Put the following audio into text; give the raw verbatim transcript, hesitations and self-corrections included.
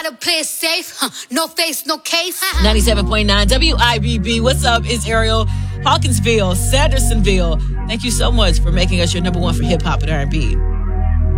Gotta play it safe. Huh. No face, no case. ninety-seven point nine W I B B. What's up? It's Ariel, Hawkinsville, Sandersonville. Thank you so much for making us your number one for hip hop and R and B.